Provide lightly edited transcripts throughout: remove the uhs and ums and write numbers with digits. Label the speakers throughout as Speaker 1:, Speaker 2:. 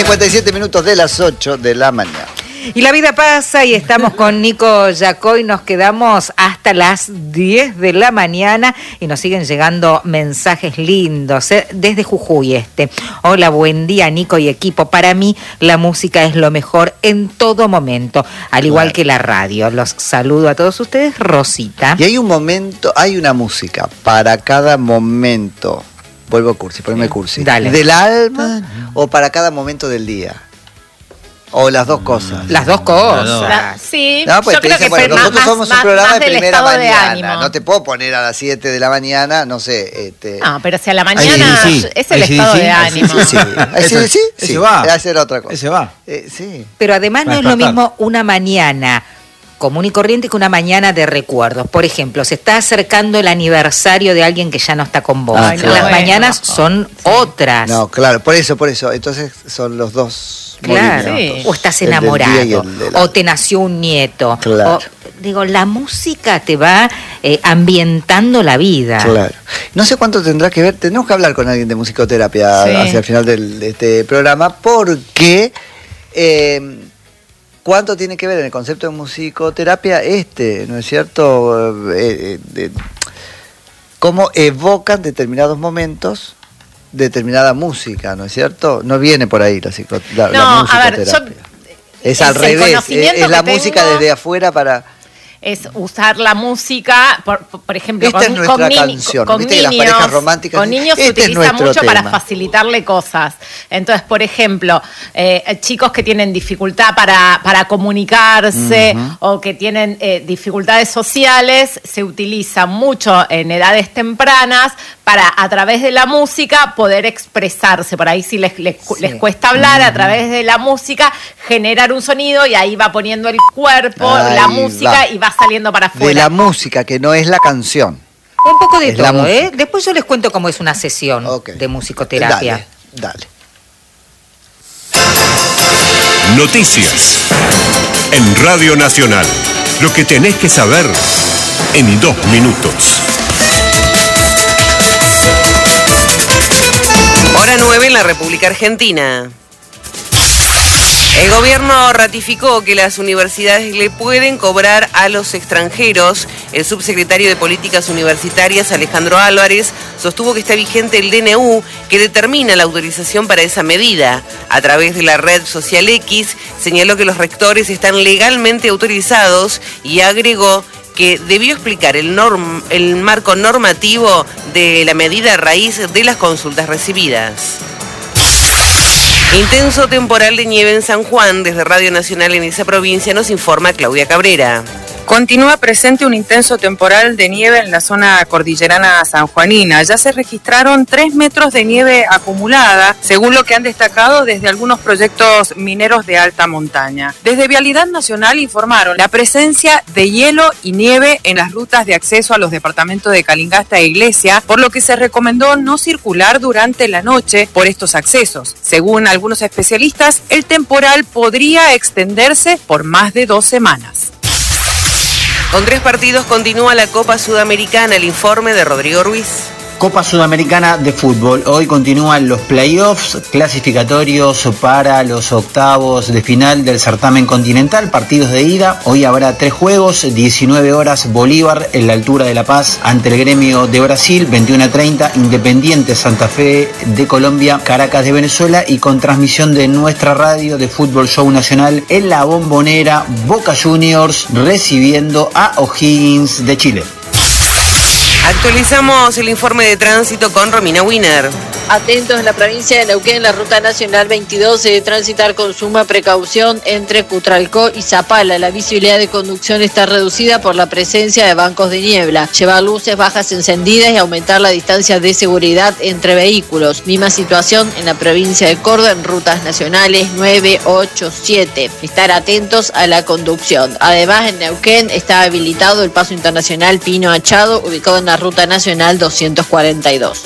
Speaker 1: 57 minutos de las 8 de la mañana.
Speaker 2: Y la vida pasa y estamos con Nico Yacoy, nos quedamos hasta las 10 de la mañana y nos siguen llegando mensajes lindos, desde Jujuy Hola, buen día Nico y equipo. Para mí la música es lo mejor en todo momento, al igual que la radio. Los saludo a todos ustedes, Rosita.
Speaker 1: Y hay un momento, hay una música para cada momento. Vuelvo a cursi, poneme cursi.
Speaker 2: Dale.
Speaker 1: ¿Del alma o para cada momento del día? O las dos cosas.
Speaker 2: Las dos cosas.
Speaker 3: Sí,
Speaker 1: no, pues
Speaker 3: yo creo que
Speaker 1: bueno, nosotros somos un programa de primera mañana.
Speaker 3: De
Speaker 1: no te puedo poner a las 7 de la mañana, no sé.
Speaker 3: No, pero si a la mañana es el estado de ánimo.
Speaker 1: Sí.
Speaker 4: Ese va.
Speaker 1: Va a ser otra cosa.
Speaker 4: Ese va.
Speaker 1: Sí.
Speaker 2: Pero además no es lo mismo una mañana común y corriente que una mañana de recuerdos. Por ejemplo, se está acercando el aniversario de alguien que ya no está con vos.
Speaker 1: Claro.
Speaker 2: Las mañanas son otras.
Speaker 1: No, claro, por eso. Entonces son los dos.
Speaker 2: Claro, o estás enamorado, o te nació un nieto.
Speaker 1: Claro.
Speaker 2: La música te va ambientando la vida.
Speaker 1: Claro. No sé cuánto tendrá que ver, tenemos que hablar con alguien de musicoterapia hacia el final de este programa, porque cuánto tiene que ver en el concepto de musicoterapia ¿no es cierto? Cómo evocan determinados momentos determinada música, ¿no es cierto? No viene por ahí la musicoterapia.
Speaker 3: A ver,
Speaker 1: es al revés, es la música desde afuera para...
Speaker 3: Es usar la música, por ejemplo,
Speaker 1: esta es nuestra canción.
Speaker 3: Con
Speaker 1: ¿Viste
Speaker 3: niños,
Speaker 1: que las parejas románticas,
Speaker 3: con niños se utiliza mucho para facilitarle cosas. Entonces, por ejemplo, chicos que tienen dificultad para comunicarse o que tienen dificultades sociales, se utiliza mucho en edades tempranas para, a través de la música, poder expresarse. Por ahí si les cuesta hablar, a través de la música, generar un sonido y ahí va poniendo el cuerpo, la música y va saliendo para afuera.
Speaker 1: De la música, que no es la canción.
Speaker 2: Un poco de todo, Después yo les cuento cómo es una sesión de musicoterapia.
Speaker 1: Dale.
Speaker 5: Noticias en Radio Nacional. Lo que tenés que saber en 2 minutos.
Speaker 6: Hora 9 en la República Argentina. El gobierno ratificó que las universidades le pueden cobrar a los extranjeros. El subsecretario de Políticas Universitarias, Alejandro Álvarez, sostuvo que está vigente el DNU que determina la autorización para esa medida. A través de la red social X, señaló que los rectores están legalmente autorizados y agregó que debió explicar el marco normativo de la medida a raíz de las consultas recibidas. Intenso temporal de nieve en San Juan. Desde Radio Nacional en esa provincia nos informa Claudia Cabrera.
Speaker 7: Continúa presente un intenso temporal de nieve en la zona cordillerana sanjuanina. Ya se registraron 3 metros de nieve acumulada, según lo que han destacado desde algunos proyectos mineros de alta montaña. Desde Vialidad Nacional informaron la presencia de hielo y nieve en las rutas de acceso a los departamentos de Calingasta e Iglesia, por lo que se recomendó no circular durante la noche por estos accesos. Según algunos especialistas, el temporal podría extenderse por más de 2 semanas.
Speaker 6: Con 3 partidos continúa la Copa Sudamericana. El informe de Rodrigo Ruiz.
Speaker 8: Copa Sudamericana de Fútbol. Hoy continúan los playoffs clasificatorios para los octavos de final del certamen continental, partidos de ida. Hoy habrá 3 juegos, 19 horas Bolívar en la altura de La Paz ante el Gremio de Brasil, 21:30 Independiente Santa Fe de Colombia, Caracas de Venezuela, y con transmisión de nuestra radio de Fútbol Show Nacional en La Bombonera, Boca Juniors recibiendo a O'Higgins de Chile.
Speaker 6: Actualizamos el informe de tránsito con Romina Wiener.
Speaker 9: Atentos en la provincia de Neuquén, la ruta nacional 22 se debe transitar con suma precaución entre Cutralcó y Zapala. La visibilidad de conducción está reducida por la presencia de bancos de niebla. Llevar luces bajas encendidas y aumentar la distancia de seguridad entre vehículos. Misma situación en la provincia de Córdoba en rutas nacionales 9, 8, 7. Estar atentos a la conducción. Además, en Neuquén está habilitado el paso internacional Pino Achado, ubicado en la ruta nacional 242.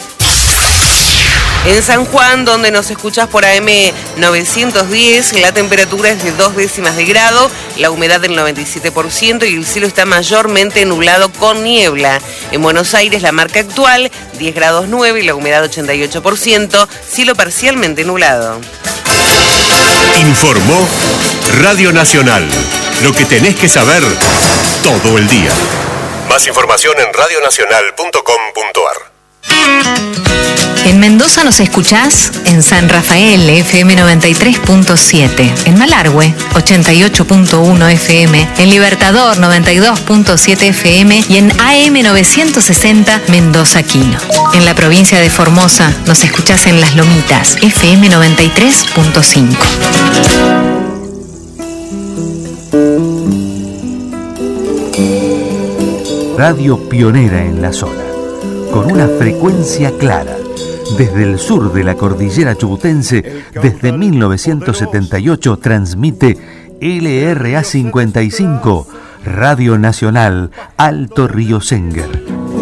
Speaker 6: En San Juan, donde nos escuchás por AM 910, la temperatura es de 2 décimas de grado, la humedad del 97% y el cielo está mayormente nublado con niebla. En Buenos Aires, la marca actual, 10 grados 9 y la humedad 88%, cielo parcialmente nublado.
Speaker 5: Informó Radio Nacional. Lo que tenés que saber todo el día. Más información en radionacional.com.ar.
Speaker 4: En Mendoza nos escuchás en San Rafael, FM 93.7, en Malargüe, 88.1 FM, en Libertador, 92.7 FM y en AM 960, Mendoza Quino. En la provincia de Formosa nos escuchás en Las Lomitas, FM 93.5.
Speaker 10: Radio pionera en la zona, con una frecuencia clara, desde el sur de la cordillera chubutense, desde 1978 transmite LRA 55, Radio Nacional Alto Río Senguer.